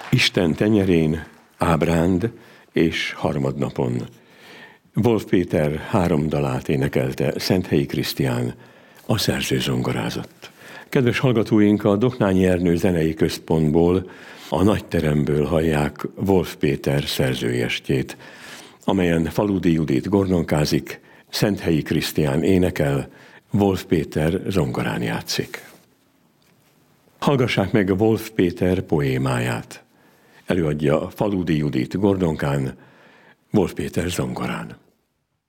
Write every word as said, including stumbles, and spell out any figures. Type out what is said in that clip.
Isten tenyerén, ábránd és harmadnapon. Wolf Péter három dalát énekelte Szenthelyi Krisztián, a szerző zongorázott. Kedves hallgatóink, a Doknányi Ernő Zenei Központból, a nagyteremből hallják Wolf Péter szerzőjestjét, amelyen Faludi Judit gordonkázik, Szenthelyi Krisztián énekel, Wolf Péter zongorán játszik. Hallgassák meg Wolf Péter poémáját. Előadja Faludi Judit gordonkán, Wolf Péter zongorán.